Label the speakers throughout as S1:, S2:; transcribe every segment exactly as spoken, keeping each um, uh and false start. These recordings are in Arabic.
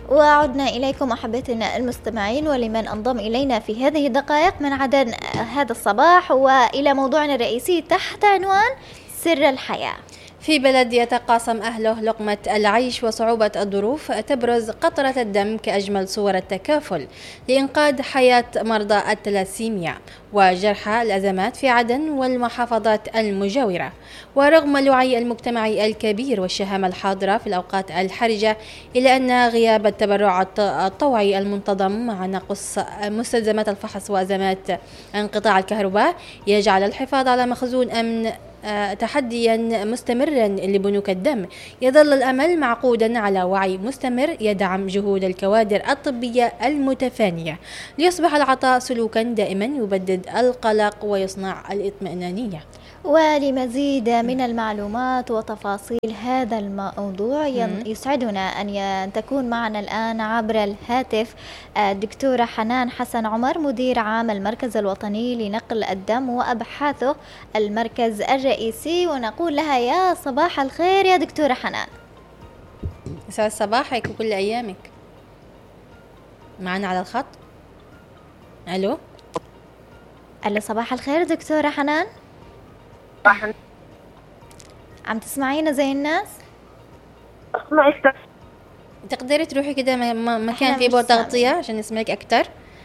S1: وعدنا إليكم أحبتنا المستمعين ولمن انضم إلينا في هذه الدقائق من عدن هذا الصباح، وإلى موضوعنا الرئيسي تحت عنوان سر الحياة.
S2: في بلد يتقاسم أهله لقمة العيش وصعوبة الظروف، تبرز قطرة الدم كأجمل صور التكافل لإنقاذ حياة مرضى الثلاسيميا وجرحى الأزمات في عدن والمحافظات المجاورة. ورغم الوعي المجتمعي الكبير والشهامة الحاضرة في الأوقات الحرجة، إلا أن غياب التبرع الطوعي المنتظم مع نقص مستلزمات الفحص وأزمات انقطاع الكهرباء يجعل الحفاظ على مخزون أمن تحديا مستمرا لبنوك الدم. يظل الأمل معقودا على وعي مستمر يدعم جهود الكوادر الطبية المتفانية ليصبح العطاء سلوكا دائما يبدد القلق ويصنع الاطمئنانية.
S1: ولمزيد من المعلومات وتفاصيل هذا الموضوع يسعدنا أن تكون معنا الآن عبر الهاتف الدكتورة حنان حسن عمر، مدير عام المركز الوطني لنقل الدم وأبحاثه المركز الرئيسي، ونقول لها يا صباح الخير يا دكتورة حنان.
S2: يسعد صباحك وكل أيامك. معنا على الخط. ألو
S1: ألو صباح الخير دكتورة حنان، عم تسمعينا زي الناس؟
S3: اسمعي.
S2: تقدري تروحي كده مكان فيه بور تغطية عشان نسمعك أكتر؟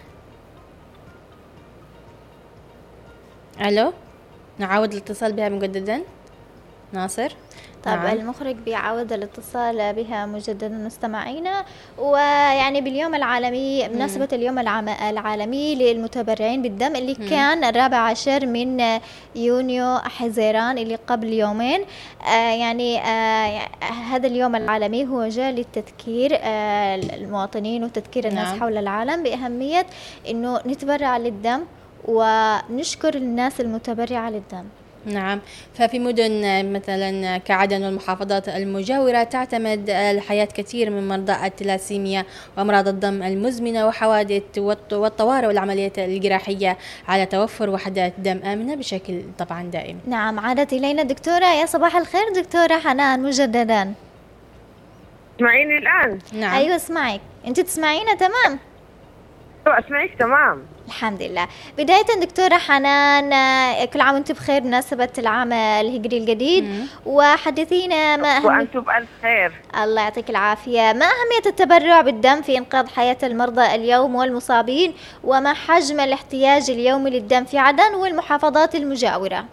S2: ألو، نعاود الاتصال بها مجددا. ناصر.
S1: طيب نعم. المخرج بيعاود الاتصال بها مجددا مستمعينا. ويعني باليوم العالمي بمناسبة اليوم العالمي للمتبرعين بالدم اللي مم. كان الرابع عشر من يونيو حزيران اللي قبل يومين، آه يعني آه هذا اليوم العالمي هو جاء للتذكير آه المواطنين وتذكير الناس نعم. حول العالم بأهمية إنه نتبرع للدم ونشكر الناس المتبرعة للدم.
S2: نعم، ففي مدن مثلا كعدن والمحافظات المجاورة تعتمد الحياة كثير من مرضى الثلاسيميا وأمراض الدم المزمنة وحوادث والطوارئ والعمليات الجراحية على توفر وحدات دم آمنة بشكل طبعا دائم.
S1: نعم، عادت إلينا دكتورة. يا صباح الخير دكتورة حنان مجددا.
S3: تسمعيني الآن؟
S1: نعم. أيوة اسمعك. أنت تسمعينا تمام؟
S3: أسمعك تمام
S1: الحمد لله. بداية دكتورة حنان، كل عام وانتم بخير بمناسبة العام الهجري الجديد. مم. وحدثينا ما أهمية
S3: وأنتم بألف خير.
S1: الله يعطيك العافية. ما أهمية التبرع بالدم في إنقاذ حياة المرضى اليوم والمصابين، وما حجم الاحتياج اليومي للدم في عدن والمحافظات المجاورة؟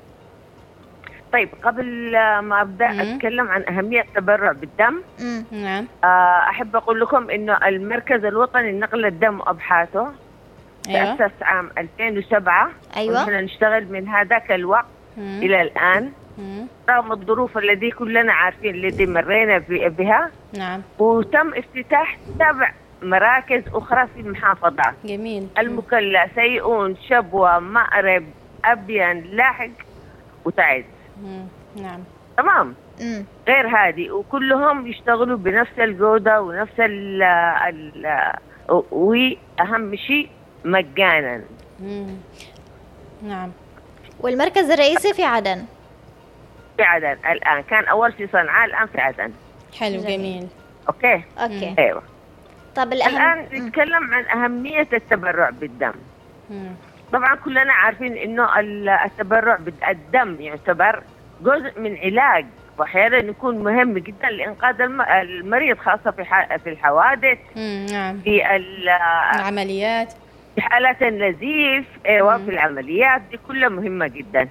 S3: طيب، قبل ما أبدأ مم. أتكلم عن أهمية التبرع بالدم،
S2: نعم،
S3: أحب أقول لكم إنه المركز الوطني لنقل الدم وأبحاثه أيوة. تأسس عام ألفين وسبعة.
S1: أيوة.
S3: ونحن نشتغل من هذاك الوقت مم. إلى الآن مم. رغم الظروف التي كلنا عارفين التي مرينا بها.
S2: نعم.
S3: وتم افتتاح سبع مراكز أخرى في المحافظات.
S2: جميل.
S3: المكلا، سيئون، شبوة، مأرب، أبين، لاحق وتعز.
S2: مم. نعم.
S3: تمام.
S1: مم.
S3: غير هذه، وكلهم يشتغلوا بنفس الجودة ونفس ال ال وأهم شيء مجانا.
S2: مم. نعم.
S1: والمركز الرئيسي في عدن؟
S3: في عدن الآن، كان أول في صنعاء، الآن في عدن.
S2: حلو، جميل.
S3: أوكي.
S1: أوكي.
S3: أيوة.
S1: طب الأهم...
S3: الآن نتكلم عن أهمية التبرع بالدم.
S2: مم.
S3: طبعا كلنا عارفين إنه التبرع بالدم يعتبر جزء من علاج، وأحيانا يكون مهم جدا لإنقاذ المريض، خاصة في في الحوادث.
S2: نعم.
S3: في
S2: العمليات،
S3: في حالات النزيف، ايوه في العمليات دي كلها مهمة جدا.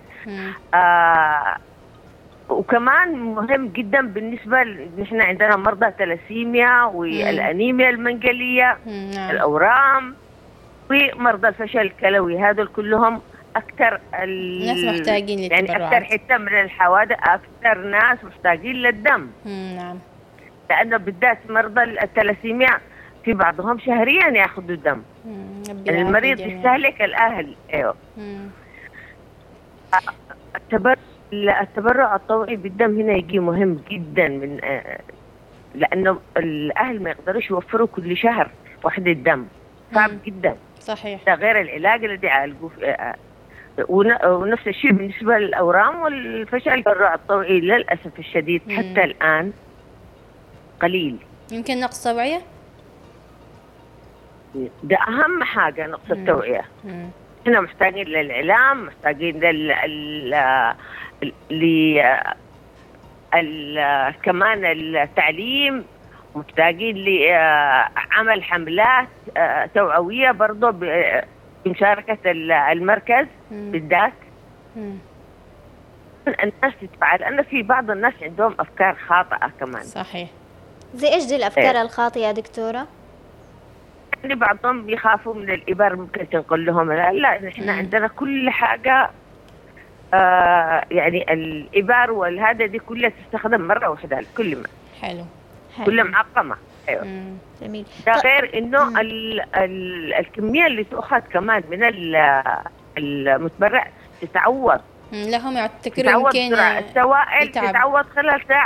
S3: آه وكمان مهم جدا بالنسبة نحن عندنا مرضى ثلاسيميا والأنيميا المنقلية،
S2: مم.
S3: الأورام ومرضى الفشل الكلوي، هذول كلهم أكثر
S2: الناس محتاجين للتبرعات،
S3: يعني أكثر حتى من الحوادث، أكثر ناس محتاجين للدم.
S2: مم. نعم.
S3: لأنه بالذات مرضى الثلاسيميا في بعضهم شهريا ياخذوا دم. يعني المريض يستهلك الأهل. ايوه. التبرع التبرع الطوعي بالدم هنا يجي مهم جدا، من لأنه الأهل ما يقدروش يوفروا كل شهر وحدة دم، صعب جدا.
S2: صحيح.
S3: ده غير العلاج الذي يعالجوه. ونفس الشيء بالنسبة للأورام والفشل. التبرع الطوعي للأسف الشديد مم. حتى الآن قليل.
S2: يمكن نقص توعية؟
S3: ده أهم حاجة، نقص التوعية. احنا محتاجين للإعلام، محتاجين لل ال... ل... ال... كمان التعليم، محتاجين لعمل حملات توعوية برضو بمشاركة المركز بالذات. الناس تتفاعل، لأن في بعض الناس عندهم أفكار خاطئة كمان.
S2: صحيح.
S1: زي إيش دي الأفكار ايه؟ الخاطئة يا دكتورة؟
S3: يعني بعضهم بيخافوا من الإبر، ممكن تنقل لهم. لا, لا إحنا عندنا كل حاجة، آه يعني الإبر والهذا دي كلها تستخدم مرة واحدة لكل ما.
S2: حلو.
S3: كلها معقمة. أيوة.
S1: جميل.
S3: ده غير إنه ال ال الكمية اللي تؤخذ كمان من المتبرع تتعوض.
S2: لهم يعتبروا يمكن
S3: السوائل تتعوض خلال ساعة.